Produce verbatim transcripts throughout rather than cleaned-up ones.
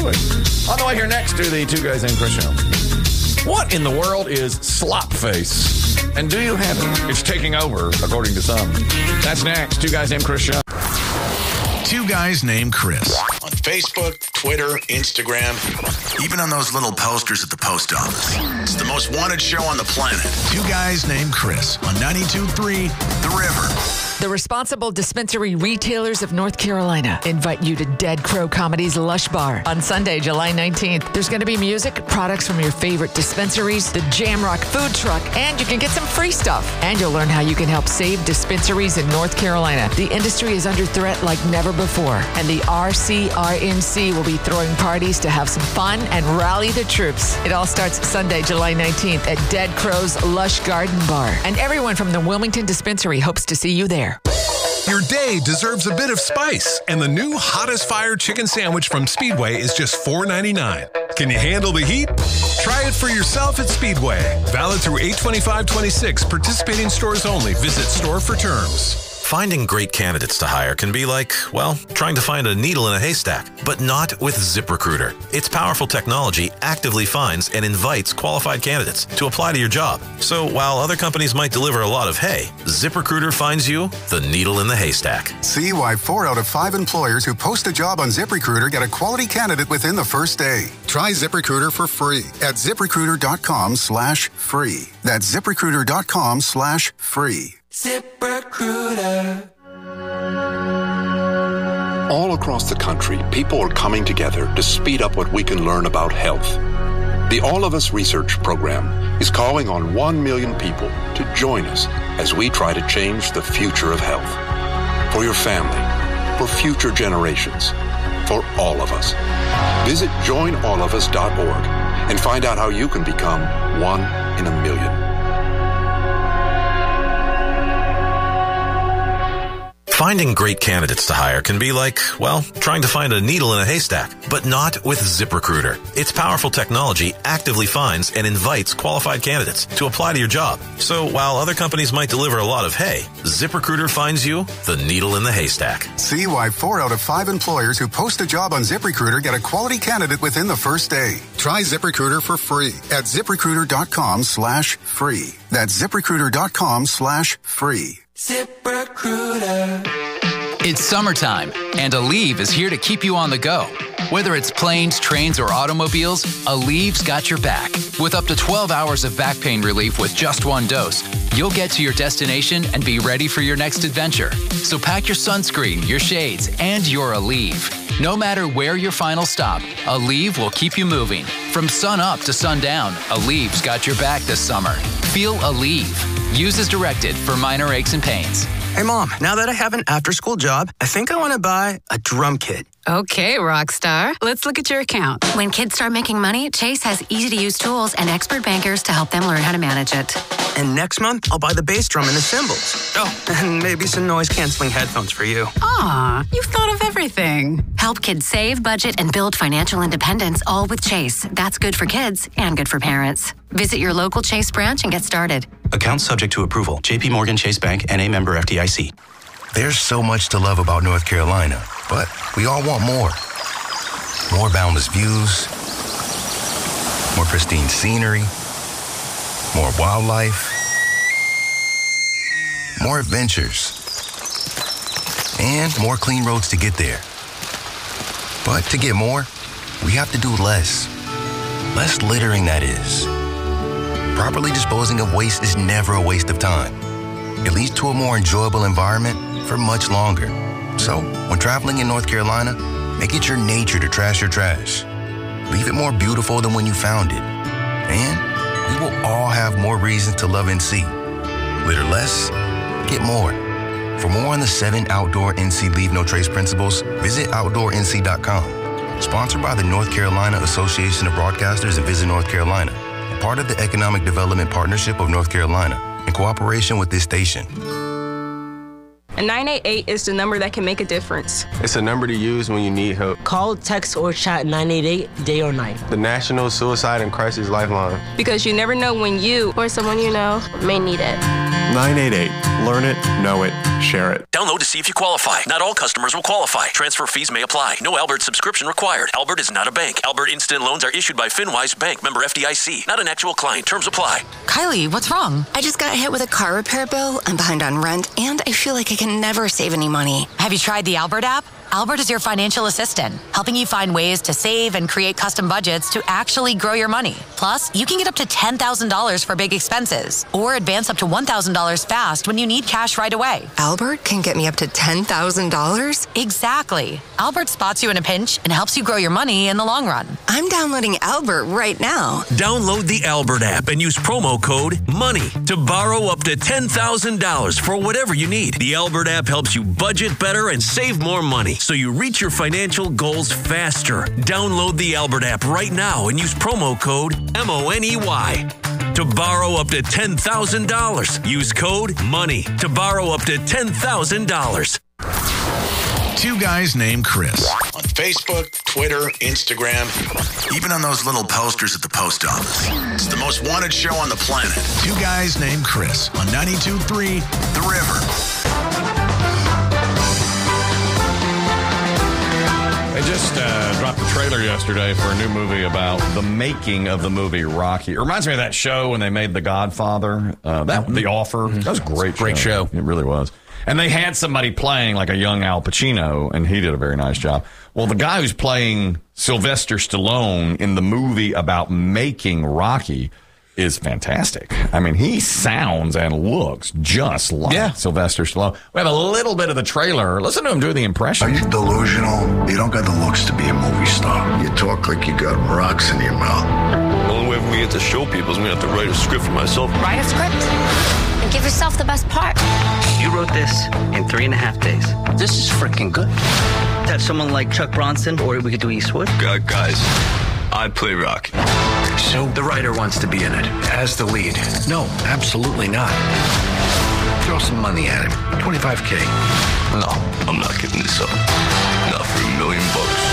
On the way here next to the Two Guys Named Chris show. What in the world is slop face? And do you have it? It's taking over, according to some. That's next. Two Guys Named Chris show. Two Guys Named Chris. On Facebook, Twitter, Instagram, even on those little posters at the post office. It's the most wanted show on the planet. Two Guys Named Chris on ninety-two point three The River. The Responsible Dispensary Retailers of North Carolina invite you to Dead Crow Comedy's Lush Bar on Sunday, July nineteenth. There's going to be music, products from your favorite dispensaries, the Jamrock food truck, and you can get some free stuff. And you'll learn how you can help save dispensaries in North Carolina. The industry is under threat like never before, and the R C R N C will be throwing parties to have some fun and rally the troops. It all starts Sunday, July nineteenth at Dead Crow's Lush Garden Bar. And everyone from the Wilmington Dispensary hopes to see you there. Your day deserves a bit of spice, and the new Hot as Fire chicken sandwich from Speedway is just four ninety-nine. Can you handle the heat? Try it for yourself at Speedway. Valid through eight twenty-five twenty-six. Participating stores only. Visit store for terms. Finding great candidates to hire can be like, well, trying to find a needle in a haystack, but not with ZipRecruiter. Its powerful technology actively finds and invites qualified candidates to apply to your job. So while other companies might deliver a lot of hay, ZipRecruiter finds you the needle in the haystack. See why four out of five employers who post a job on ZipRecruiter get a quality candidate within the first day. Try ZipRecruiter for free at ZipRecruiter.com slash free. That's ZipRecruiter.com slash free. ZipRecruiter. All across the country, people are coming together to speed up what we can learn about health. The All of Us Research Program is calling on one million people to join us as we try to change the future of health. For your family, for future generations, for all of us. Visit join all of us dot org and find out how you can become one in a million. Finding great candidates to hire can be like, well, trying to find a needle in a haystack, but not with ZipRecruiter. Its powerful technology actively finds and invites qualified candidates to apply to your job. So while other companies might deliver a lot of hay, ZipRecruiter finds you the needle in the haystack. See why four out of five employers who post a job on ZipRecruiter get a quality candidate within the first day. Try ZipRecruiter for free at ZipRecruiter.com slash free. That's ZipRecruiter.com slash free. ZipRecruiter. It's summertime, and Aleve is here to keep you on the go. Whether it's planes, trains, or automobiles, Aleve's got your back. With up to twelve hours of back pain relief with just one dose, you'll get to your destination and be ready for your next adventure. So pack your sunscreen, your shades, and your Aleve. No matter where your final stop, Aleve will keep you moving. From sun up to sundown, Aleve's got your back this summer. Feel Aleve. Use as directed for minor aches and pains. Hey, Mom, now that I have an after-school job, I think I want to buy a drum kit. Okay, Rockstar. Let's look at your account. When kids start making money, Chase has easy-to-use tools and expert bankers to help them learn how to manage it. And next month, I'll buy the bass drum and the cymbals. Oh, and maybe some noise-canceling headphones for you. Aw, you've thought of everything. Help kids save, budget, and build financial independence, all with Chase. That's good for kids and good for parents. Visit your local Chase branch and get started. Account subject to approval. J P Morgan Chase Bank, N A member F D I C. There's so much to love about North Carolina, but we all want more. More boundless views, more pristine scenery, more wildlife, more adventures, and more clean roads to get there. But to get more, we have to do less. Less littering, that is. Properly disposing of waste is never a waste of time. It leads to a more enjoyable environment for much longer. So, when traveling in North Carolina, make it your nature to trash your trash. Leave it more beautiful than when you found it. And we will all have more reasons to love N C. Litter less, get more. For more on the seven outdoor N C Leave No Trace principles, visit outdoor N C dot com. Sponsored by the North Carolina Association of Broadcasters and Visit North Carolina. Part of the Economic Development Partnership of North Carolina, in cooperation with this station. A nine eight eight is the number that can make a difference. It's a number to use when you need help. Call, text, or chat nine eight eight, day or night. The National Suicide and Crisis Lifeline. Because you never know when you or someone you know may need it. nine eight eight. Learn it, know it, share it. Download to see if you qualify. Not all customers will qualify. Transfer fees may apply. No Albert subscription required. Albert is not a bank. Albert Instant Loans are issued by FinWise Bank, member F D I C. Not an actual client. Terms apply. Kylie, what's wrong? I just got hit with a car repair bill. I'm behind on rent, and I feel like I can never save any money. Have you tried the Albert app? Albert is your financial assistant, helping you find ways to save and create custom budgets to actually grow your money. Plus, you can get up to ten thousand dollars for big expenses or advance up to one thousand dollars fast when you need cash right away. Albert can get me up to ten thousand dollars? Exactly. Albert spots you in a pinch and helps you grow your money in the long run. I'm downloading Albert right now. Download the Albert app and use promo code MONEY to borrow up to ten thousand dollars for whatever you need. The Albert app helps you budget better and save more money, so you reach your financial goals faster. Download the Albert app right now and use promo code M O N E Y to borrow up to ten thousand dollars. Use code MONEY to borrow up to ten thousand dollars. Two Guys Named Chris. On Facebook, Twitter, Instagram, even on those little posters at the post office. It's the most wanted show on the planet. Two Guys Named Chris on ninety-two point three The River. They just uh, dropped the trailer yesterday for a new movie about the making of the movie Rocky. It reminds me of that show when they made The Godfather, uh, that The Offer. That was a great, great show. show. It really was. And they had somebody playing like a young Al Pacino, and he did a very nice job. Well, the guy who's playing Sylvester Stallone in the movie about making Rocky is fantastic. I mean, he sounds and looks just like yeah. Sylvester Stallone. We have a little bit of the trailer. Listen to him do the impression. Are you delusional? You don't got the looks to be a movie star. You talk like you got rocks in your mouth. The only way for me to show people is I'm going to have to write a script for myself. Write a script and give yourself the best part. You wrote this in three and a half days. This is freaking good. That's someone like Chuck Bronson, or we could do Eastwood. God, guys, I play Rocky. So the writer wants to be in it as the lead. No, absolutely not. Throw some money at him. twenty-five K. No, I'm not giving this up. Not for a million bucks.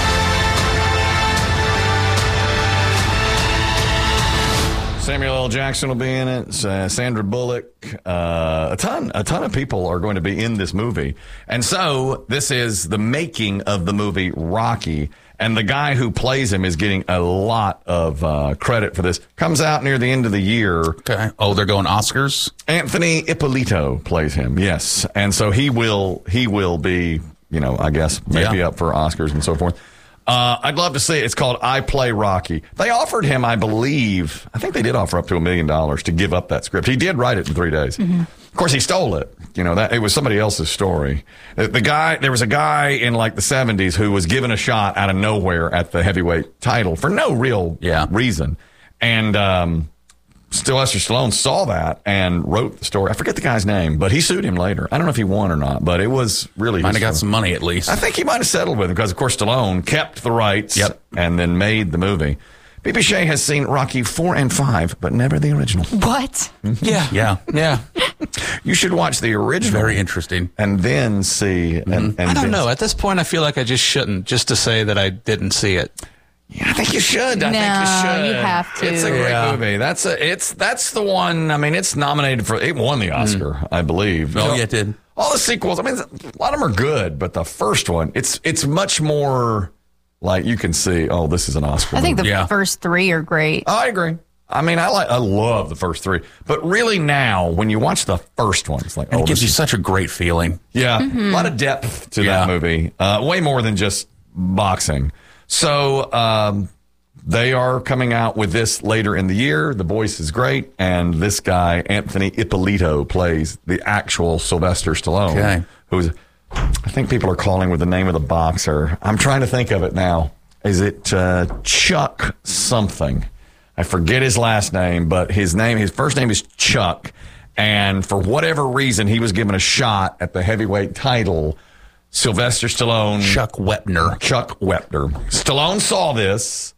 Samuel L. Jackson will be in it. Uh, Sandra Bullock. Uh, a ton, a ton of people are going to be in this movie. And so this is the making of the movie Rocky. And the guy who plays him is getting a lot of uh, credit for this. Comes out near the end of the year. Okay. Oh, they're going Oscars? Anthony Ippolito plays him, yes. And so he will he will be, you know, I guess, maybe yeah. up for Oscars and so forth. Uh, I'd love to see it. It's called I Play Rocky. They offered him, I believe, I think they did offer up to a million dollars to give up that script. He did write it in three days. Mm-hmm. Of course, he stole it. You know, that it was somebody else's story. The, the guy, there was a guy in like the seventies who was given a shot out of nowhere at the heavyweight title for no real yeah. reason. And um, Sylvester Stallone saw that and wrote the story. I forget the guy's name, but he sued him later. I don't know if he won or not, but it was really... Might have got some money at least. I think he might have settled with him because, of course, Stallone kept the rights yep. and then made the movie. B B Shea has seen Rocky four and five, but never the original. What? Yeah. Yeah. Yeah. You should watch the original. Very interesting. And then see... Mm-hmm. And, and I don't then know. At this point, I feel like I just shouldn't, just to say that I didn't see it. Yeah, I think you should. I no, think you should. You have to. It's a great yeah. movie. That's a. It's that's the one. I mean, it's nominated for. It won the Oscar, mm. I believe. Oh, yeah, it did. All the sequels. I mean, a lot of them are good, but the first one, it's it's much more like you can see. Oh, this is an Oscar. I think movie. the yeah. first three are great. Oh, I agree. I mean, I like. I love the first three, but really now, when you watch the first one, it's like and oh, it gives you is, such a great feeling. Yeah, mm-hmm. a lot of depth to yeah. that movie. Uh, way more than just boxing. So. Um, They are coming out with this later in the year. The voice is great. And this guy, Anthony Ippolito, plays the actual Sylvester Stallone. Okay. Who's, I think people are calling with the name of the boxer. I'm trying to think of it now. Is it uh, Chuck something? I forget his last name, but his name, his first name is Chuck. And for whatever reason, he was given a shot at the heavyweight title. Sylvester Stallone. Chuck Wepner. Chuck Wepner. Stallone saw this.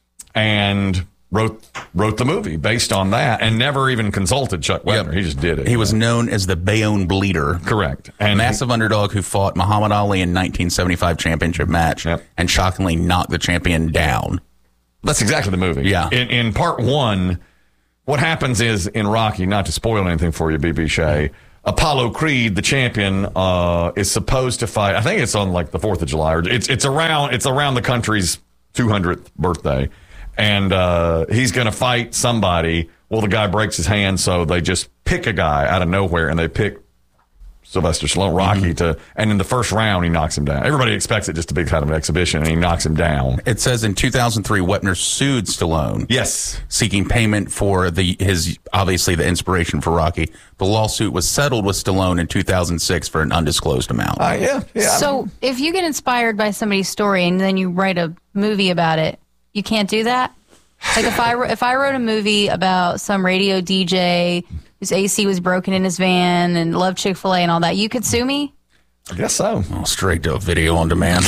And wrote wrote the movie based on that, and never even consulted Chuck Wepner. Yep. He just did it. He was known as the Bayonne Bleeder. Correct. And massive he, underdog who fought Muhammad Ali in nineteen seventy-five championship match, yep. and shockingly knocked the champion down. That's exactly the movie. Yeah. In, in part one, what happens is in Rocky, not to spoil anything for you, B B Shea, Apollo Creed, the champion, uh, is supposed to fight. I think it's on like the fourth of July. Or it's it's around it's around the country's two hundredth birthday, and uh, he's going to fight somebody. Well, the guy breaks his hand, so they just pick a guy out of nowhere, and they pick Sylvester Stallone, Rocky, mm-hmm. to, and in the first round, he knocks him down. Everybody expects it just to be kind of an exhibition, and he knocks him down. It says in two thousand three, Wepner sued Stallone. Yes. Seeking payment for the his, obviously, the inspiration for Rocky. The lawsuit was settled with Stallone in two thousand six for an undisclosed amount. Uh, yeah, yeah. So if you get inspired by somebody's story and then you write a movie about it, you can't do that? Like if I, if I wrote a movie about some radio D J whose A C was broken in his van and loved Chick-fil-A and all that, you could sue me? I guess so. Oh, straight to a video on demand.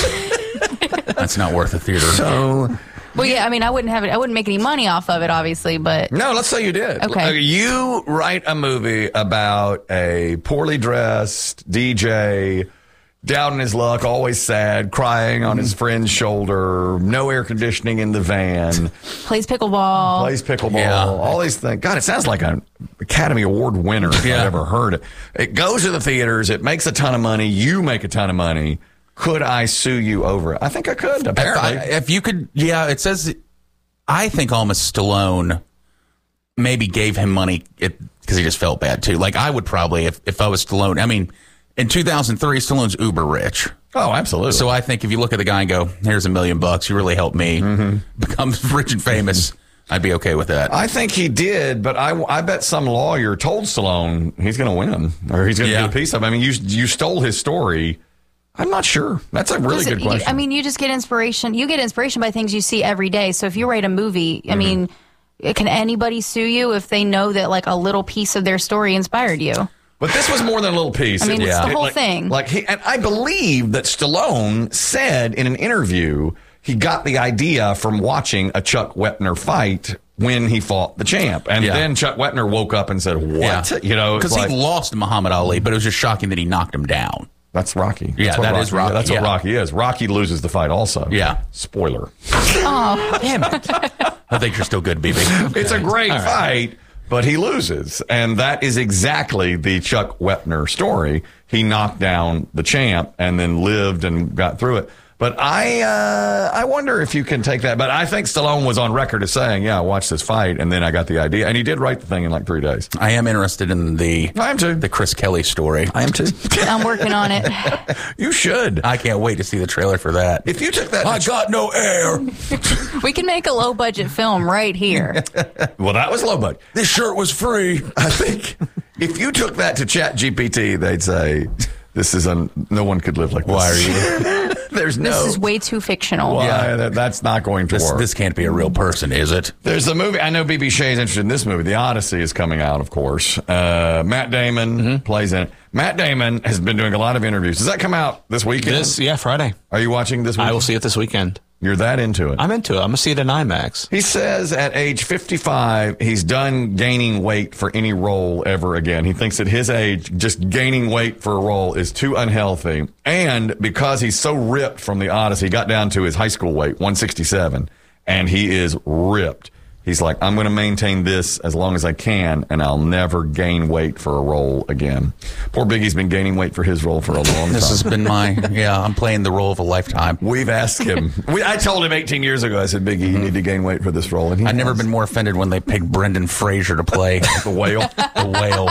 That's not worth a theater. So, well, yeah, I mean, I wouldn't have it. I wouldn't make any money off of it, obviously, but no. Let's say you did. Okay, you write a movie about a poorly dressed D J. Down in his luck, always sad, crying on his friend's shoulder, no air conditioning in the van. Plays pickleball. Plays pickleball. Yeah. All these things. God, it sounds like an Academy Award winner if yeah. I've ever heard it. It goes to the theaters. It makes a ton of money. You make a ton of money. Could I sue you over it? I think I could, apparently. If, I, if you could, yeah, it says, I think almost Stallone maybe gave him money because he just felt bad, too. Like, I would probably, if, if I was Stallone, I mean... In two thousand three, Stallone's uber rich. Oh, absolutely. So I think if you look at the guy and go, here's a million bucks, you really helped me mm-hmm. become rich and famous, I'd be okay with that. I think he did, but I, I bet some lawyer told Stallone he's going to win or he's going to yeah. get a piece of it. I mean, you, you stole his story. I'm not sure. That's a really good question. I mean, you just get inspiration. You get inspiration by things you see every day. So if you write a movie, I mm-hmm. mean, can anybody sue you if they know that like a little piece of their story inspired you? But this was more than a little piece. I mean, it, it's yeah. the whole it, like, thing. Like he, and I believe that Stallone said in an interview he got the idea from watching a Chuck Wepner fight when he fought the champ. And yeah. then Chuck Wepner woke up and said, what? Yeah. You know, because like, he lost to Muhammad Ali, but it was just shocking that he knocked him down. That's Rocky. That's yeah, that Rocky, is Rocky. That's yeah. what Rocky is. Rocky loses the fight also. Yeah. Spoiler. Oh, damn it. I think you're still good, B B. It's a great All fight. Right. But he loses, and that is exactly the Chuck Wepner story. He knocked down the champ and then lived and got through it. But I uh, I wonder if you can take that. But I think Stallone was on record as saying, yeah, I watched this fight, and then I got the idea. And he did write the thing in like three days. I am interested in the I am too. the Chris Kelly story. I am too. I'm working on it. You should. I can't wait to see the trailer for that. If you took that... I got no air. We can make a low-budget film right here. Well, that was low budget. This shirt was free. I think if you took that to Chat G P T, they'd say... This is un- no one could live like this. Why are you? There's no. This is way too fictional. Why? Yeah, that, that's not going to this, work. This can't be a real person, is it? There's a movie. I know B B Shea is interested in this movie. The Odyssey is coming out, of course. Uh, Matt Damon mm-hmm. plays in it. Matt Damon has been doing a lot of interviews. Does that come out this weekend? This, yeah, Friday. Are you watching this weekend? I will see it this weekend. You're that into it. I'm into it. I'm going to see it in IMAX. He says at age fifty-five, he's done gaining weight for any role ever again. He thinks at his age, just gaining weight for a role is too unhealthy. And because he's so ripped from the Odyssey, he got down to his high school weight, one sixty-seven, and he is ripped. He's like, I'm going to maintain this as long as I can, and I'll never gain weight for a role again. Poor Biggie's been gaining weight for his role for a long time. This has been my, yeah, I'm playing the role of a lifetime. We've asked him. We, I told him eighteen years ago, I said, Biggie, mm-hmm. you need to gain weight for this role. And I've never been more offended when they picked Brendan Fraser to play the whale. The whale.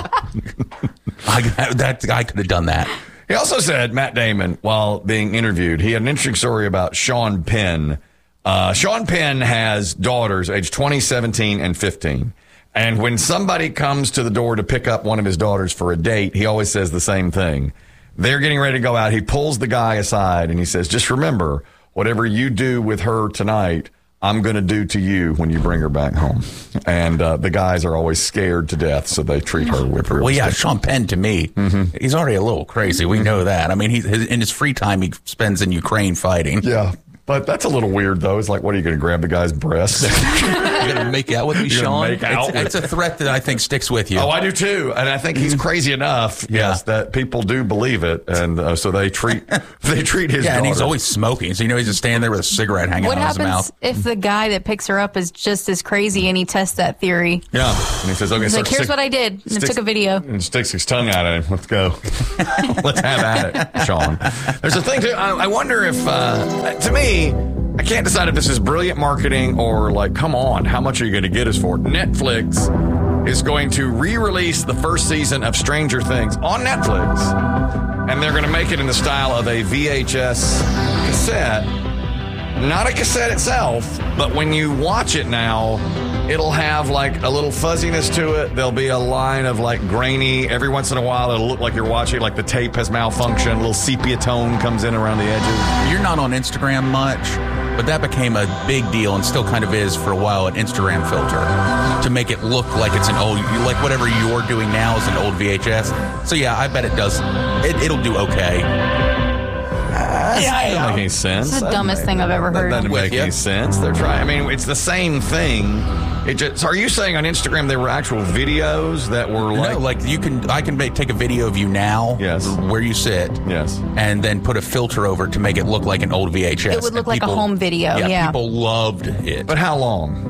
I, that, I could have done that. He also said, Matt Damon, while being interviewed, he had an interesting story about Sean Penn. Uh, Sean Penn has daughters aged twenty, seventeen, and fifteen. And when somebody comes to the door to pick up one of his daughters for a date, he always says the same thing. They're getting ready to go out. He pulls the guy aside and he says, just remember, whatever you do with her tonight, I'm going to do to you when you bring her back home. And uh, the guys are always scared to death, so they treat her with real Well, yeah, respect. Sean Penn, to me, mm-hmm. he's already a little crazy. We know that. I mean, he, his, in his free time, he spends in Ukraine fighting. Yeah. But that's a little weird, though. It's like, what, are you going to grab the guy's breast? You're going to make out with me, You're Sean? Make out it's, with it's a threat that I think sticks with you. Oh, I do too, and I think he's crazy enough. Yeah. Yes, that people do believe it, and uh, so they treat they treat his. Yeah, daughter. and he's always smoking, so you know he's just standing there with a cigarette hanging What out of his happens mouth. if the guy that picks her up is just as crazy and he tests that theory? Yeah, and he says, "Okay, He's so like, here's stick- what I did," and sticks- took a video. and sticks his tongue out at him. Let's go. Let's have at it, Sean. There's a thing too. I, I wonder if, uh, to me, I can't decide if this is brilliant marketing or like, come on, how much are you going to get us for? Netflix is going to re-release the first season of Stranger Things on Netflix, and they're going to make it in the style of a V H S cassette. Not a cassette itself, but when you watch it now, it'll have like a little fuzziness to it. There'll be a line of like grainy. Every once in a while, it'll look like you're watching, like the tape has malfunctioned. A little sepia tone comes in around the edges. You're not on Instagram much, but that became a big deal and still kind of is for a while, an Instagram filter to make it look like it's an old, like whatever you're doing now is an old V H S. So yeah, I bet it does. It, it'll do okay. Uh, yeah, that doesn't make any sense. It's the dumbest thing I've ever heard. That doesn't With make you. any sense. They're trying. I mean, it's the same thing. It just. So are you saying on Instagram there were actual videos that were like? No, like you can, I can make, take a video of you now, Yes. where you sit, Yes. and then put a filter over to make it look like an old V H S. It would look And like a home video, yeah. people loved it. But how long?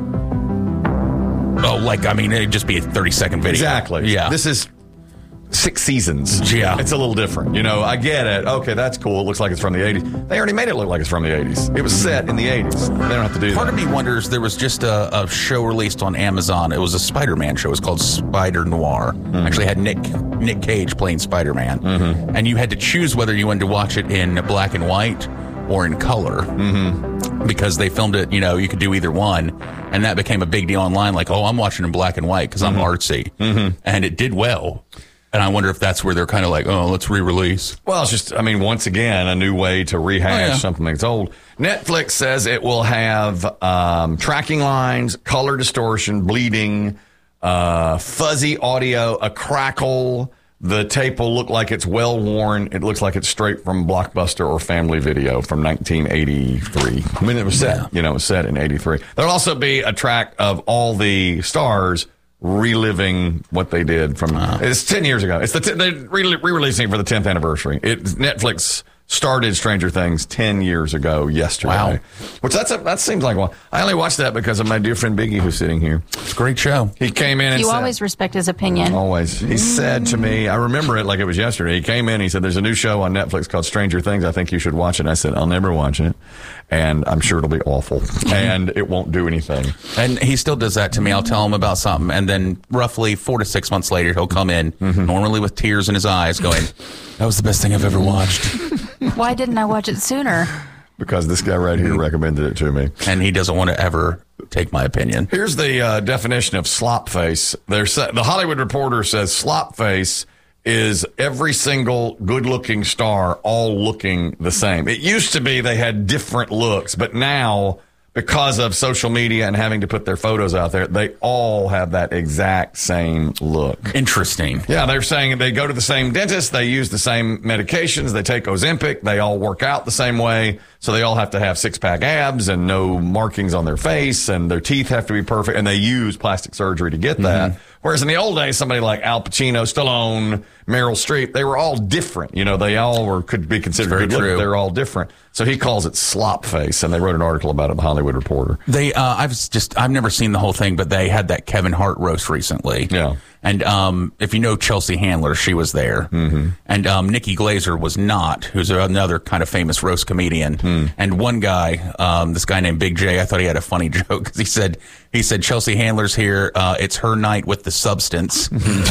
Oh, like I mean, it'd just be a thirty second video. Exactly. Yeah. This is six seasons. Yeah. It's a little different. You know, I get it. Okay, that's cool. It looks like it's from the eighties. They already made it look like it's from the eighties. It was set in the eighties. They don't have to do Part that. of me wonders, there was just a, a show released on Amazon. It was a Spider-Man show. It was called Spider Noir. Mm-hmm. Actually had Nick Nick Cage playing Spider-Man. Mm-hmm. And you had to choose whether you wanted to watch it in black and white or in color. Mm-hmm. Because they filmed it, you know, you could do either one. And that became a big deal online. Like, oh, I'm watching in black and white because I'm artsy. Mm-hmm. And it did well. And I wonder if that's where they're kind of like, oh, let's re-release. Well, it's just, I mean, once again, a new way to rehash Oh, yeah. something that's old. Netflix says it will have um, tracking lines, color distortion, bleeding, uh, fuzzy audio, a crackle. The tape will look like it's well worn. It looks like it's straight from Blockbuster or Family Video from nineteen eighty-three. I mean, it was set, Yeah. you know, it was set in eighty-three. There'll also be a track of all the stars reliving what they did from uh, it's ten years ago. It's the t- they're re- re-releasing it for the tenth anniversary. It Netflix started Stranger Things ten years ago yesterday. Wow. Which that's a, that seems like one. I only watched that because of my dear friend Biggie who's sitting here. It's a great show. He came in and You said, always respect his opinion. Always. He said to me, I remember it like it was yesterday. He came in, he said, there's a new show on Netflix called Stranger Things. I think you should watch it. I said, I'll never watch it. And I'm sure it'll be awful. And it won't do anything. And he still does that to me. I'll tell him about something, and then roughly four to six months later, he'll come in, Mm-hmm. normally with tears in his eyes, going, that was the best thing I've ever watched. Why didn't I watch it sooner? Because this guy right here recommended it to me. And he doesn't want to ever take my opinion. Here's the uh, definition of slop face. There's, the Hollywood Reporter says slop face is every single good-looking star all looking the same. It used to be they had different looks, but now, because of social media and having to put their photos out there, they all have that exact same look. Interesting. Yeah, they're saying they go to the same dentist, they use the same medications, they take Ozempic, they all work out the same way, so they all have to have six-pack abs and no markings on their face, and their teeth have to be perfect, and they use plastic surgery to get that. Mm-hmm. Whereas in the old days, somebody like Al Pacino, Stallone, Meryl Streep, they were all different. You know, they all were could be considered Very good looking. true. They're all different. So he calls it slop face, and they wrote an article about it in the Hollywood Reporter. They, uh, I've just, I've never seen the whole thing, but they had that Kevin Hart roast recently. Yeah. And um, if you know Chelsea Handler, she was there. Mm-hmm. And um, Nikki Glaser was not, who's another kind of famous roast comedian. Mm. And one guy, um, this guy named Big J, I thought he had a funny joke because he said, he said, Chelsea Handler's here. Uh, it's her night with the substance.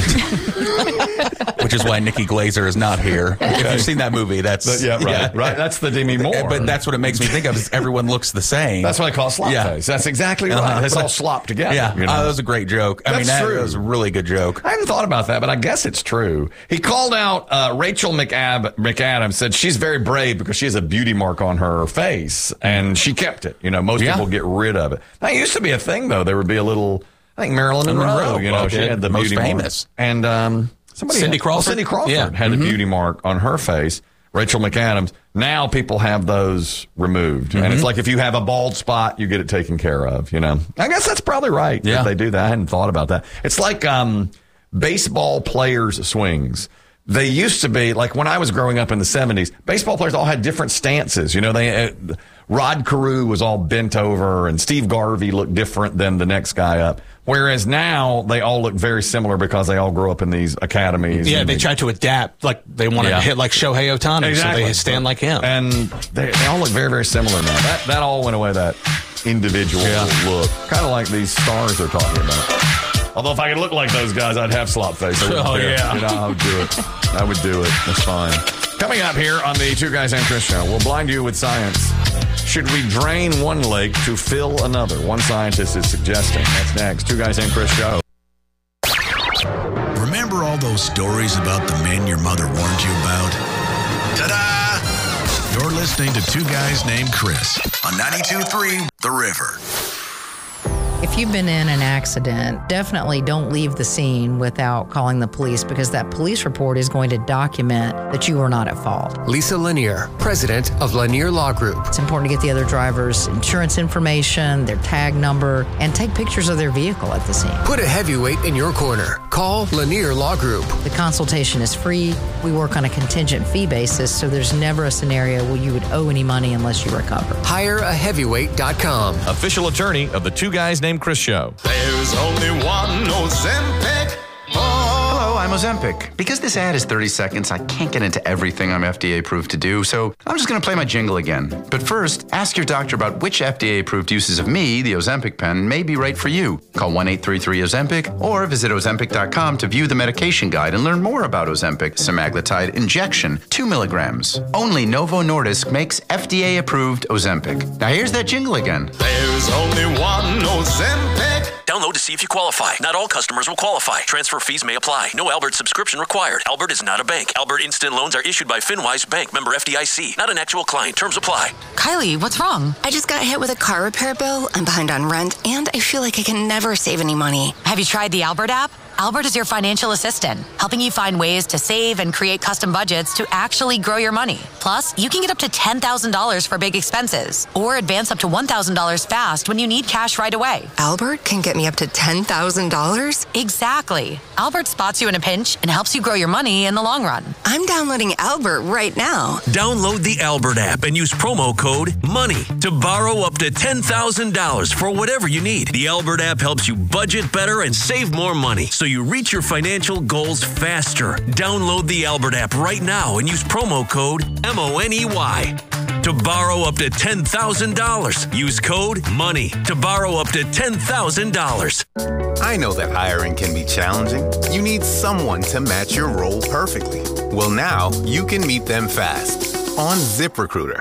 Which is why Nikki Glaser is not here. Okay. If you've seen that movie, that's... But, yeah, right, yeah. right. That's the Demi Moore. But that's what it makes me think of, is everyone looks the same. That's what I call slop yeah. face. That's exactly right. Uh-huh. It's all slop together. Yeah, you know? uh, that was a great joke. I That's mean, that true. was a really good joke. I hadn't thought about that, but I guess it's true. He called out uh, Rachel McAb- McAdams, said she's very brave because she has a beauty mark on her face, and she kept it. You know, most Yeah. people get rid of it. That used to be a thing, though. There would be a little, I think Marilyn Monroe, Monroe, you know, well, she did. had the Most beauty famous. mark. And um, somebody Cindy had, Crawford? Cindy Crawford Yeah. had Mm-hmm. a beauty mark on her face. Rachel McAdams. Now people have those removed. Mm-hmm. And it's like if you have a bald spot, you get it taken care of, you know. I guess that's probably right yeah. that they do that. I hadn't thought about that. It's like um, baseball players' swings. They used to be, like when I was growing up in the seventies, baseball players all had different stances. You know, they uh, Rod Carew was all bent over, and Steve Garvey looked different than the next guy up. Whereas now they all look very similar because they all grew up in these academies. Yeah, they, they try to adapt. Like they want yeah. to hit like Shohei Ohtani, exactly. so they stand like him. And they, they all look very, very similar now. That that all went away, that individual yeah. look. Kind of like these stars they're talking about. Although if I could look like those guys, I'd have slop face. Oh, care. yeah. You know, I would do it. I would do it. That's fine. Coming up here on the Two Guys Named Chris show, we'll blind you with science. Should we drain one lake to fill another? One scientist is suggesting. That's next. Two Guys Named Chris show. Remember all those stories about the men your mother warned you about? Ta-da! You're listening to Two Guys Named Chris on ninety-two point three The River. If you've been in an accident, definitely don't leave the scene without calling the police, because that police report is going to document that you were not at fault. Lisa Lanier, president of Lanier Law Group. It's important to get the other driver's insurance information, their tag number, and take pictures of their vehicle at the scene. Put a heavyweight in your corner. Call Lanier Law Group. The consultation is free. We work on a contingent fee basis, so there's never a scenario where you would owe any money unless you recover. hire a heavyweight dot com. Official attorney of the Two Guys Named Chris show. There's only one Ozempic. Hello, I'm Ozempic. Because this ad is thirty seconds, I can't get into everything I'm F D A approved to do, so I'm just going to play my jingle again. But first, ask your doctor about which F D A approved uses of me, the Ozempic pen, may be right for you. Call one eight three three Ozempic or visit Ozempic dot com to view the medication guide and learn more about Ozempic semaglutide injection, two milligrams. Only Novo Nordisk makes F D A approved Ozempic. Now here's that jingle again. There's only one Ozempic. Download to see if you qualify. Not all customers will qualify. Transfer fees may apply. No Albert subscription required. Albert is not a bank. Albert Instant Loans are issued by FinWise Bank, member F D I C. Not an actual client. Terms apply. Kylie, what's wrong? I just got hit with a car repair bill. I'm behind on rent, and I feel like I can never save any money. Have you tried the Albert app? Albert is your financial assistant, helping you find ways to save and create custom budgets to actually grow your money. Plus, you can get up to ten thousand dollars for big expenses or advance up to one thousand dollars fast when you need cash right away. Albert can get me up to ten thousand dollars? Exactly. Albert spots you in a pinch and helps you grow your money in the long run. I'm downloading Albert right now. Download the Albert app and use promo code MONEY to borrow up to ten thousand dollars for whatever you need. The Albert app helps you budget better and save more money, so you reach your financial goals faster. Download the Albert app right now and use promo code M O N E Y to borrow up to ten thousand dollars. Use code MONEY to borrow up to ten thousand dollars. I know that hiring can be challenging. You need someone to match your role perfectly. Well, now you can meet them fast on ZipRecruiter.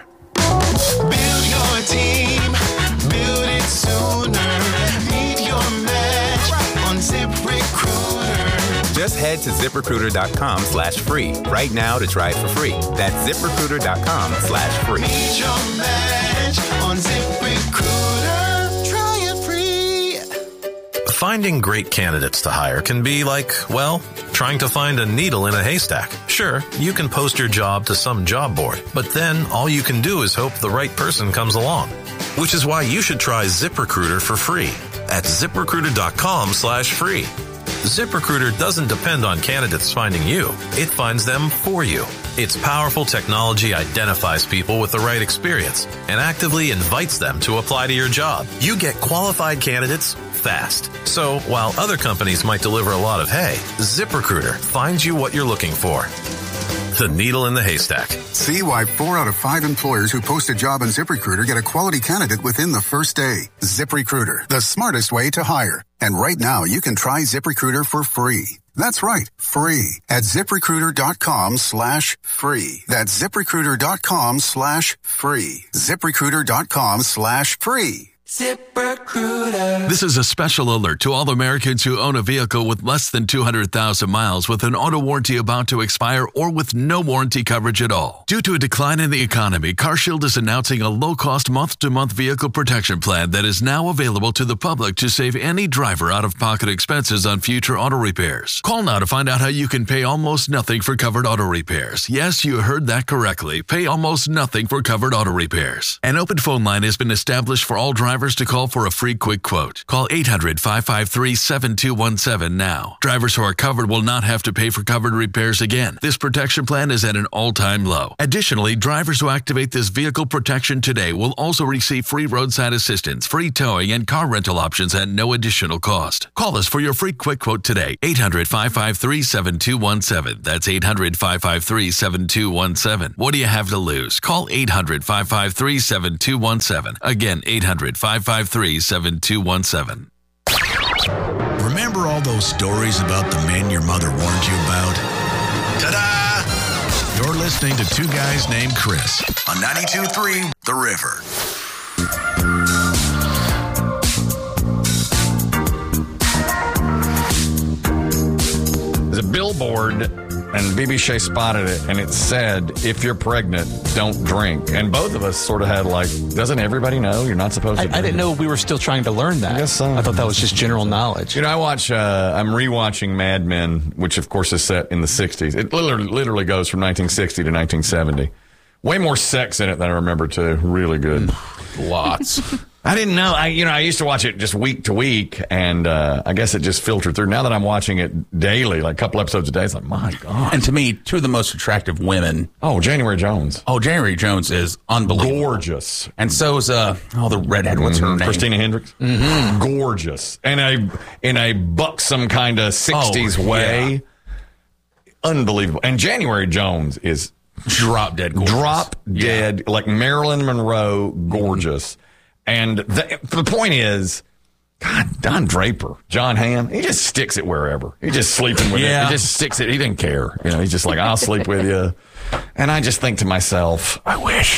Build your team, build it sooner. Meet your match on ZipRecruiter. Just head to ZipRecruiter.com slash free right now to try it for free. That's ZipRecruiter.com slash free. Meet your match on ZipRecruiter. Try it free. Finding great candidates to hire can be like, well, trying to find a needle in a haystack. Sure, you can post your job to some job board, but then all you can do is hope the right person comes along. Which is why you should try ZipRecruiter for free at ZipRecruiter.com slash free. ZipRecruiter doesn't depend on candidates finding you. It finds them for you. Its powerful technology identifies people with the right experience and actively invites them to apply to your job. You get qualified candidates fast. So while other companies might deliver a lot of hay, ZipRecruiter finds you what you're looking for. The needle in the haystack. See why four out of five employers who post a job on ZipRecruiter get a quality candidate within the first day. ZipRecruiter, the smartest way to hire. And right now, you can try ZipRecruiter for free. That's right, free at ZipRecruiter.com slash free. That's ZipRecruiter.com slash free. ZipRecruiter.com slash free. ZipRecruiter. This is a special alert to all Americans who own a vehicle with less than two hundred thousand miles with an auto warranty about to expire or with no warranty coverage at all. Due to a decline in the economy, CarShield is announcing a low-cost month-to-month vehicle protection plan that is now available to the public to save any driver out-of-pocket expenses on future auto repairs. Call now to find out how you can pay almost nothing for covered auto repairs. Yes, you heard that correctly. Pay almost nothing for covered auto repairs. An open phone line has been established for all drivers to call for a free quick quote. Call eight hundred, five five three, seven two one seven now. Drivers who are covered will not have to pay for covered repairs again. This protection plan is at an all-time low. Additionally, drivers who activate this vehicle protection today will also receive free roadside assistance, free towing, and car rental options at no additional cost. Call us for your free quick quote today. eight hundred, five five three, seven two one seven. That's eight hundred, five five three, seven two one seven. What do you have to lose? Call eight hundred, five five three, seven two one seven. Again, eight hundred, five five three, seven two one seven. Remember all those stories about the men your mother warned you about? Ta-da! You're listening to Two Guys Named Chris on ninety-two point three The River. There's a billboard, and B B Shea spotted it, and it said, if you're pregnant, don't drink. And both of us sort of had like, doesn't everybody know you're not supposed to I, drink? I didn't know we were still trying to learn that. I guess so. I thought that was just general knowledge. You know, I watch, uh, I'm rewatching Mad Men, which of course is set in the sixties. It literally, literally goes from nineteen sixty to nineteen seventy. Way more sex in it than I remember, too. Really good. Lots. I didn't know. I, you know, I used to watch it just week to week, and uh, I guess it just filtered through. Now that I'm watching it daily, like a couple episodes a day, it's like, my God. And to me, two of the most attractive women. Oh, January Jones. Oh, January Jones is unbelievable. Gorgeous. And so is, uh, oh, the redhead, what's her mm-hmm. name? Christina Hendricks. Mm-hmm. Gorgeous. In a, in a buxom kind of sixties oh, way. Yeah. Unbelievable. And January Jones is drop dead gorgeous. Drop dead, yeah. Like Marilyn Monroe, gorgeous. And the, the point is, God, Don Draper, John Hamm, he just sticks it wherever. He's just sleeping with yeah. it. He just sticks it. He didn't care. You know, he's just like, I'll sleep with you. And I just think to myself, I wish.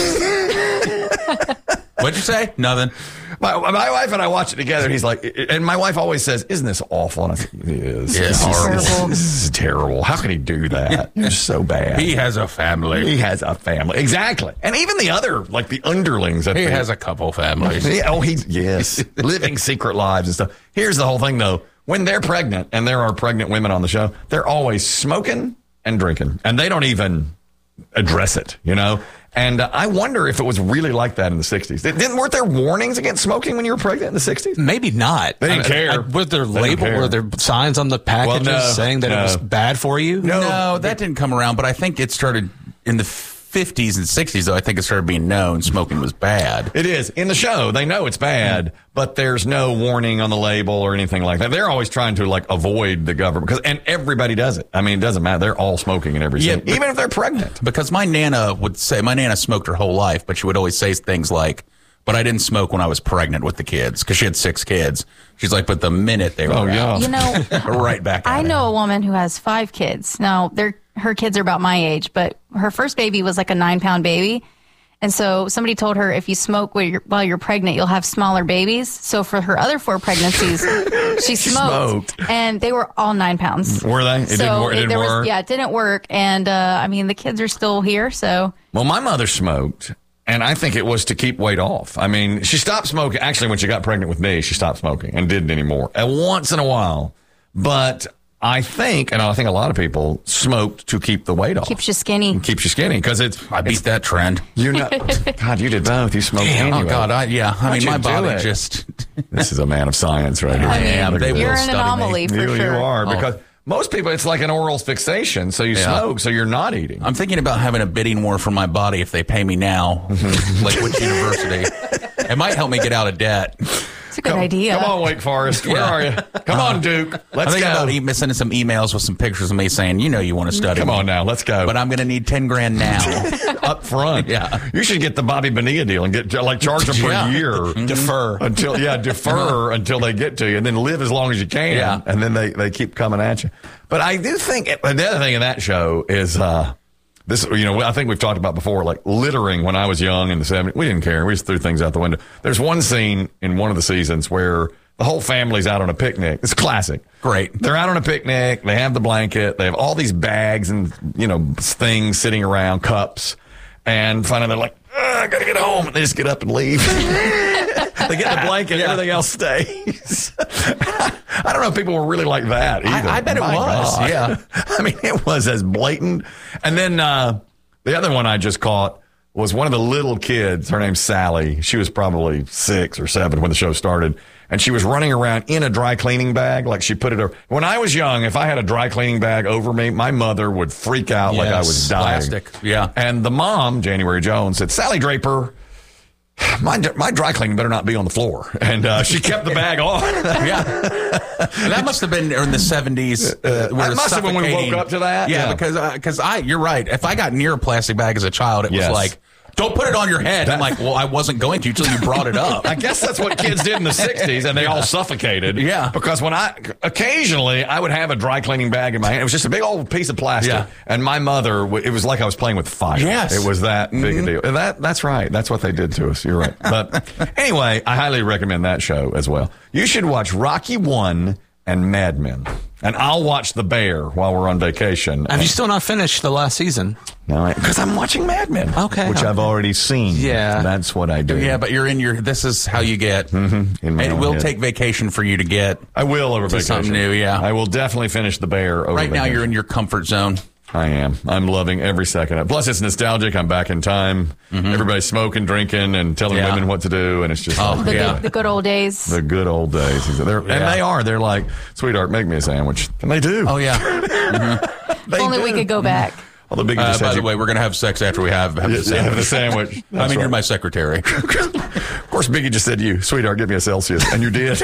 What'd you say? Nothing. My, my wife and I watch it together. He's like, and my wife always says, "Isn't this awful?" And I say, "It is. Yeah, this, horrible. Is, this is terrible. How can he do that? It's so bad. He has a family. He has a family. Exactly. And even the other, like the underlings. He the, has a couple families. He, oh, he's yes, living secret lives and stuff. Here's the whole thing, though. When they're pregnant, and there are pregnant women on the show, they're always smoking and drinking, and they don't even address it. You know. And uh, I wonder if it was really like that in the sixties. Didn't, weren't there warnings against smoking when you were pregnant in the sixties? Maybe not. They didn't I, care. I, was there label? Were there signs on the packages well, no, saying that no. it was bad for you? No, no, that didn't come around. But I think it started in the fifties and sixties, though. I think it started being known smoking was bad. It is. In the show, they know it's bad, mm-hmm. but there's no warning on the label or anything like that. They're always trying to like avoid the government, because and everybody does it. I mean, it doesn't matter. They're all smoking in every yeah, scene, even if they're pregnant. Because my Nana would say, my Nana smoked her whole life, but she would always say things like, but I didn't smoke when I was pregnant with the kids, because she had six kids. She's like, but the minute they were oh, yeah. out, you know, right back at I it. know a woman who has five kids. Now, they're her kids are about my age, but her first baby was like a nine pound baby. And so somebody told her, if you smoke while you're, while you're pregnant, you'll have smaller babies. So for her other four pregnancies, she smoked, smoked, and they were all nine pounds. Were they? It so didn't, wor- it it, didn't was, work? Yeah, it didn't work. And uh, I mean, the kids are still here. So well, my mother smoked, and I think it was to keep weight off. I mean, she stopped smoking. Actually, when she got pregnant with me, she stopped smoking and didn't anymore. And once in a while. But I think, and I think a lot of people smoked to keep the weight off. Keeps you skinny. Keeps you skinny, because it's. I beat that trend. You know, God, you did both. You smoked Damn, and you Oh God, I, yeah. I mean, my body it? just. This is a man of science, right here. I am. They You're will an study anomaly me. for you, sure. You are, Oh. because most people, it's like an oral fixation. So you Yeah. smoke, so you're not eating. I'm thinking about having a bidding war for my body if they pay me now, like which university. It might help me get out of debt. It's a good come, idea. Come on, Wake Forest. Where Yeah. are you? Come on, Duke. Let's I'm thinking go. about e- sending some emails with some pictures of me saying, you know, you want to study. Come on now, let's go. But I'm going to need ten grand now. Up front. Yeah. You should get the Bobby Bonilla deal and get like charge them per Yeah. year. Mm-hmm. Defer. Until yeah, defer until they get to you, and then live as long as you can. Yeah. And then they, they keep coming at you. But I do think the other thing in that show is uh, this, you know, I think we've talked about before, like littering when I was young in the seventies. We didn't care. We just threw things out the window. There's one scene in one of the seasons where the whole family's out on a picnic. It's classic. Great. They're out on a picnic. They have the blanket. They have all these bags and, you know, things sitting around, cups. And finally they're like, I got to get home. And they just get up and leave. They get the blanket. Yeah. Everything else stays. I don't know if people were really like that either. I, I bet My it was. God. Yeah. I mean, it was as blatant. And then uh, the other one I just caught was one of the little kids. Her name's Sally. She was probably six or seven when the show started. And she was running around in a dry cleaning bag. Like she put it over. When I was young, if I had a dry cleaning bag over me, my mother would freak out Yes, like I was dying. plastic. Yeah. And the mom, January Jones, said, Sally Draper, my, my dry cleaning better not be on the floor. And uh, she kept the bag on. Yeah. And that must have been in the seventies. Uh, where That must have been when we woke suffocating- up to that. Yeah, Yeah. because uh, cause I, you're right. If I got near a plastic bag as a child, it Yes. was like, don't put it on your head. I'm like, well, I wasn't going to until you brought it up. I guess that's what kids did in the sixties, and they all suffocated. Yeah. Because when I, occasionally, I would have a dry cleaning bag in my hand. It was just a big old piece of plastic. Yeah. And my mother, w- it was like I was playing with fire. Yes. It was that big Mhm. a deal. And that, that's right. That's what they did to us. You're right. But anyway, I highly recommend that show as well. You should watch Rocky One and Mad Men. And I'll watch The Bear while we're on vacation. Have you still not finished the last season? No, because I'm watching Mad Men. Okay. Which okay. I've already seen. Yeah. That's what I do. Yeah, but you're in your, this is how you get. Mm-hmm. In my It own will head. take vacation for you to get. I will over to vacation. something new, yeah. I will definitely finish The Bear over Right now, vacation. you're in your comfort zone. I am. I'm loving every second of it. Plus, it's nostalgic. I'm back in time. Everybody's smoking, drinking, and telling Yeah. women what to do, and it's just Oh, like, The, yeah. good, the good old days. the good old days. They're, And Yeah. they are. They're like, sweetheart, make me a sandwich. And they do. Oh, yeah. If only we could go back. Well, the biggie Uh, just by said the you- way, we're going to have sex after we have, have the Yeah, sandwich. have the sandwich. I That's mean, you're right. my secretary. Of course, Biggie just said to you, sweetheart, give me a Celsius. And you did.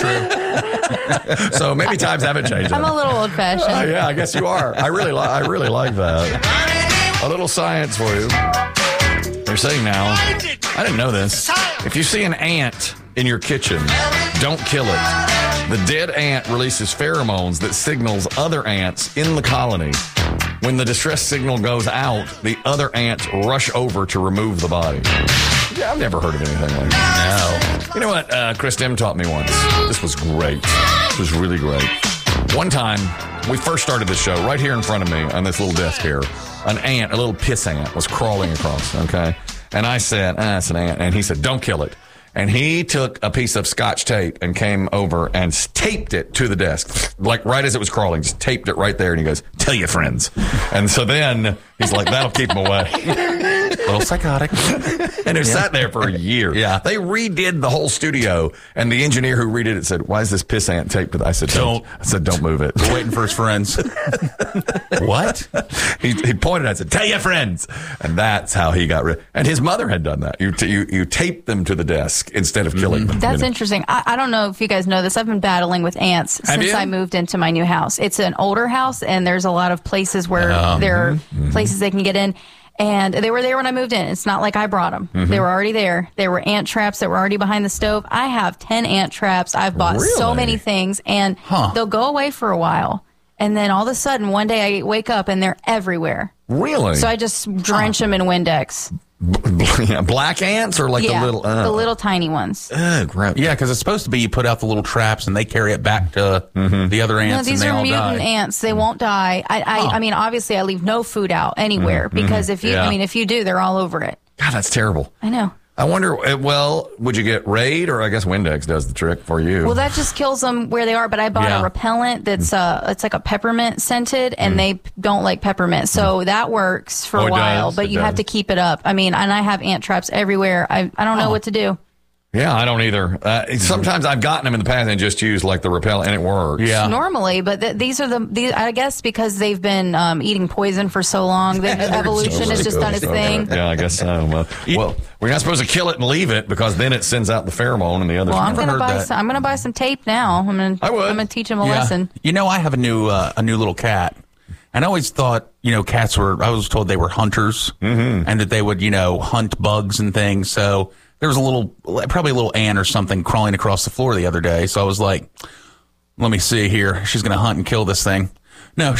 So maybe times haven't changed. I'm a little old fashioned. Oh, yeah, I guess you are. I really, li- I really like that. A little science for you. They're saying now, I didn't know this. If you see an ant in your kitchen, don't kill it. The dead ant releases pheromones that signals other ants in the colony. When the distress signal goes out, the other ants rush over to remove the body. Yeah, I've never heard of anything like that. No. You know what uh, Chris Dim taught me once? This was great. This was really great. One time, we first started this show right here in front of me on this little desk here. An ant, a little piss ant, was crawling across, okay? And I said, ah, it's an ant. And he said, don't kill it. And he took a piece of Scotch tape and came over and taped it to the desk. Like right as it was crawling, just taped it right there. And he goes, tell your friends. And so then he's like, that'll keep him away. A little psychotic. And it Yeah. sat there for a year. Yeah. They redid the whole studio. And the engineer who redid it said, why is this piss ant taped to that? I said, don't. I said, don't move it. We're waiting for his friends. What? He, he pointed at it and said, tell your friends. And that's how he got rid. And his mother had done that. You, t- you, you taped them to the desk instead of killing them. That's you know? interesting. I, I don't know if you guys know this. I've been battling with ants Have since you? I moved into my new house. It's an older house, and there's a lot of places where Um, there are mhm. places they can get in. And they were there when I moved in. It's not like I brought them. Mhm. They were already there. There were ant traps that were already behind the stove. I have ten ant traps. I've bought so Really? many things, and Huh. they'll go away for a while. And then all of a sudden, one day I wake up and they're everywhere. Really? So I just drench them in Windex. Yeah, black ants or like yeah, the little, uh, the little tiny ones. uh, gross. Yeah, because it's supposed to be you put out the little traps and they carry it back to the other No, ants these and they are all mutant die. ants. They won't die. I, I, I mean, obviously, I leave no food out anywhere Mhm, because mhm. if you, Yeah. I mean, if you do, they're all over it. God, that's terrible. I know. I wonder, uh, well, would you get Raid or I guess Windex does the trick for you? Well, that just kills them where they are. But I bought Yeah. a repellent that's uh, it's like a peppermint scented, and they p- don't like peppermint, so that works for Oh, a it while. does, But it you have does. to keep it up. I mean, and I have ant traps everywhere. I I don't know what to do. Yeah, I don't either. Uh, sometimes I've gotten them in the past and just used like the repellent and it works. Normally, but th- these are the these. I guess because they've been um, eating poison for so long, the evolution has just done its thing. Yeah, I guess so. Well, well, we're not supposed to kill it and leave it because then it sends out the pheromone and the others. Well, I'm gonna buy some. I'm gonna buy some tape now. I'm gonna. I would. I'm gonna teach them a Yeah. lesson. You know, I have a new uh, a new little cat, and I always thought you know cats were. I was told they were hunters, mm-hmm. and that they would you know hunt bugs and things. So there was a little, probably a little ant or something crawling across the floor the other day. So I was like, let me see here. She's going to hunt and kill this thing. No, she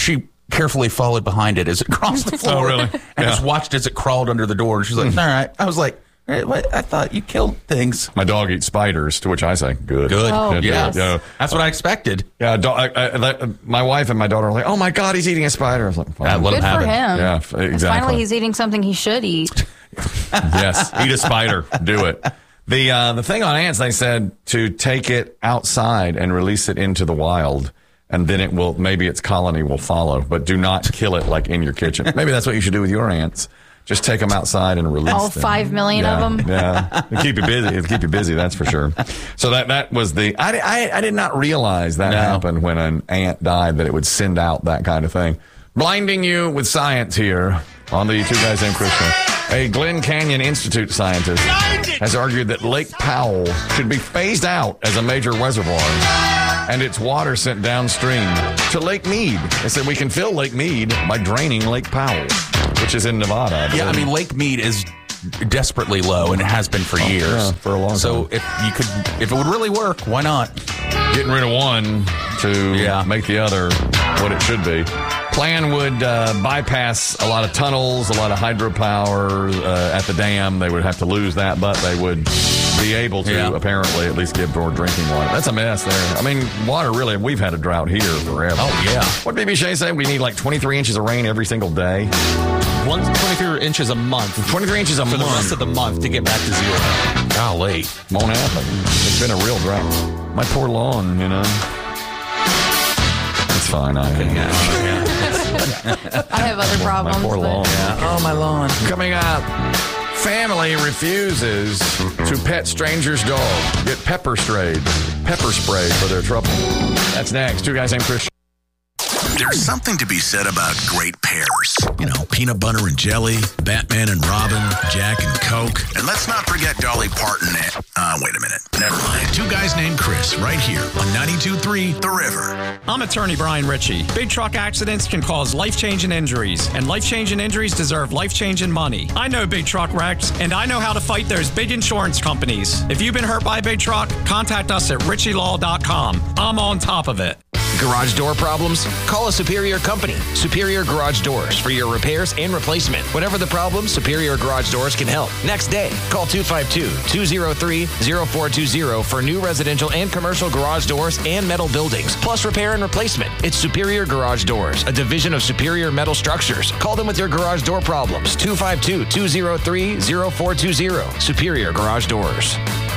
carefully followed behind it as it crossed the floor. Oh, really? And Yeah. just watched as it crawled under the door. And she's like, all right. I was like, hey, what? I thought you killed things. My dog eats spiders, to which I say, good. Good. Oh, Good, yeah. good. Yeah. That's what I expected. Yeah, do- I, I, that, my wife and my daughter are like, oh my God, he's eating a spider. I was like, fine. Yeah, let Good him have for it. him. Yeah, f- 'Cause exactly. Finally, he's eating something he should eat. Yes, eat a spider. Do it. The uh, the thing on ants, they said to take it outside and release it into the wild, and then it will, maybe its colony will follow, but do not kill it like in your kitchen. Maybe that's what you should do with your ants. Just take them outside and release All them. five million yeah, of them. Yeah, it'll keep you busy. It'll keep you busy, that's for sure. So that that was the, I, I, I did not realize that No. happened when an ant died, that it would send out that kind of thing. Blinding you with science here on the Two Guys Named Chris show. A Glen Canyon Institute scientist has argued that Lake Powell should be phased out as a major reservoir and its water sent downstream to Lake Mead. They said we can fill Lake Mead by draining Lake Powell, which is in Nevada. Yeah, I mean, Lake Mead is desperately low, and it has been for years. yeah, for a long so time. if you could, if it would really work, why not? Getting rid of one to Yeah. make the other what it should be. Plan would uh, bypass a lot of tunnels, a lot of hydropower uh, at the dam. They would have to lose that, but they would be able to Yeah. apparently at least give more drinking water. That's a mess there. I mean, water really, we've had a drought here forever. Oh, yeah. What did B B Shea say? We need like twenty-three inches of rain every single day. One, twenty-three inches a month. twenty-three inches a for month. the rest of the month to get back to zero. Golly. Won't happen. It's been a real drought. My poor lawn, you know. It's fine. I, I have other problems. My poor but- lawn. Oh, my lawn. Coming up, family refuses to pet stranger's dog. Get pepper sprayed, pepper sprayed for their trouble. That's next. Two Guys Named Chris. There's something to be said about great pairs. You know, peanut butter and jelly, Batman and Robin, Jack and Coke. And let's not forget Dolly Parton and... Uh, wait a minute. Never mind. Two Guys Named Chris, right here on ninety-two point three The River. I'm attorney Brian Ritchie. Big truck accidents can cause life-changing injuries, and life-changing injuries deserve life-changing money. I know big truck wrecks, and I know how to fight those big insurance companies. If you've been hurt by a big truck, contact us at ritchie law dot com. I'm on top of it. Garage door problems? Call a Superior company. Superior Garage Doors for your repairs and replacement. Whatever the problem, Superior Garage Doors can help. Next day, call two five two, two zero three, zero four two zero for new residential and commercial garage doors and metal buildings, plus repair and replacement. It's Superior Garage Doors, a division of Superior Metal Structures. Call them with your garage door problems. two five two, two zero three, zero four two zero. Superior Garage Doors.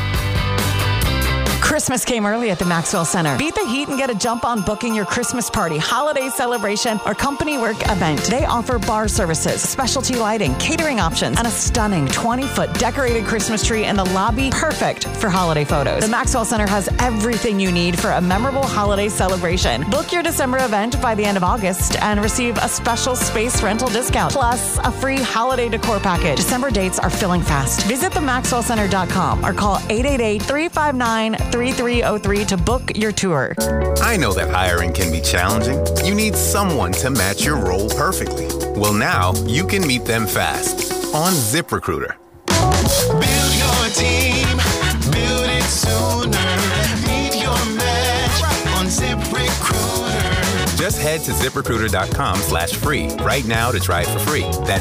Christmas came early at the Maxwell Center. Beat the heat and get a jump on booking your Christmas party, holiday celebration, or company work event. They offer bar services, specialty lighting, catering options, and a stunning twenty-foot decorated Christmas tree in the lobby, perfect for holiday photos. The Maxwell Center has everything you need for a memorable holiday celebration. Book your December event by the end of August and receive a special space rental discount, plus a free holiday decor package. December dates are filling fast. Visit the maxwell center dot com or call eight eight eight, three five nine, three three zero three to book your tour. I know that hiring can be challenging. You need someone to match your role perfectly. Well, now you can meet them fast on ZipRecruiter. Build your team, build it sooner. Meet your match on ZipRecruiter. Just head to ZipRecruiter dot com slash free right now to try it for free. That's